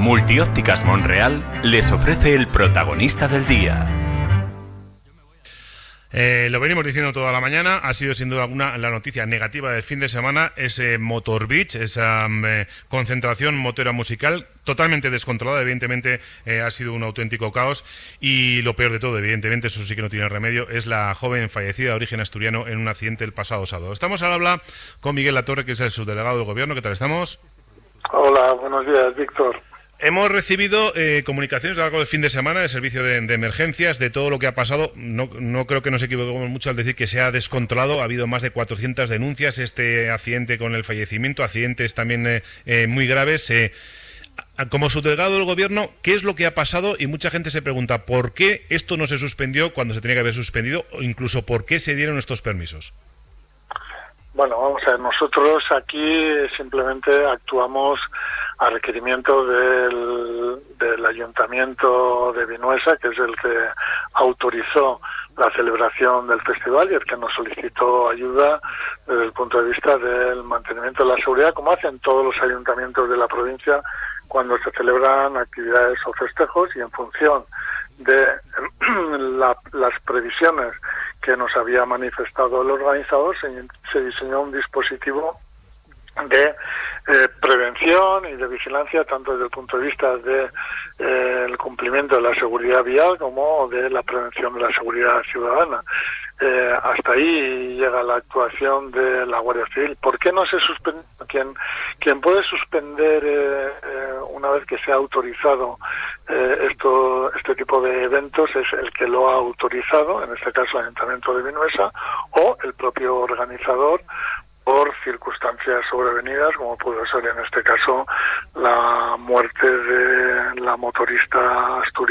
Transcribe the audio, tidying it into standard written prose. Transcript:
Multiópticas Monreal les ofrece el protagonista del día. Lo venimos diciendo toda la mañana, ha sido sin duda alguna la noticia negativa del fin de semana, ese Motor Beach, esa concentración motera musical totalmente descontrolada. Evidentemente ha sido un auténtico caos, y lo peor de todo, evidentemente, eso sí que no tiene remedio, es la joven fallecida de origen asturiano en un accidente el pasado sábado. Estamos al habla con Miguel Latorre, que es el subdelegado del Gobierno. ¿Qué tal estamos? Hola, buenos días, Víctor. Hemos recibido comunicaciones a lo largo del fin de semana del servicio de emergencias de todo lo que ha pasado. No creo que nos equivoquemos mucho al decir que se ha descontrolado. Ha habido más de 400 denuncias, este accidente con el fallecimiento, accidentes también muy graves. Como subdelegado del Gobierno, ¿qué es lo que ha pasado? Y mucha gente se pregunta ¿por qué esto no se suspendió cuando se tenía que haber suspendido? O incluso ¿por qué se dieron estos permisos? Bueno, vamos a ver, nosotros aquí simplemente actuamos a requerimiento del Ayuntamiento de Vinuesa, que es el que autorizó la celebración del festival y el que nos solicitó ayuda desde el punto de vista del mantenimiento de la seguridad, como hacen todos los ayuntamientos de la provincia cuando se celebran actividades o festejos, y en función de las previsiones que nos había manifestado el organizador, se diseñó un dispositivo de prevención y de vigilancia, tanto desde el punto de vista de el cumplimiento de la seguridad vial como de la prevención de la seguridad ciudadana. Hasta ahí llega la actuación de la Guardia Civil. ¿Por qué no se suspende? Quien puede suspender una vez que se ha autorizado este tipo de eventos es el que lo ha autorizado, en este caso el Ayuntamiento de Vinuesa, o el propio organizador, por circunstancias sobrevenidas, como pudo ser en este caso la muerte de la motorista asturiana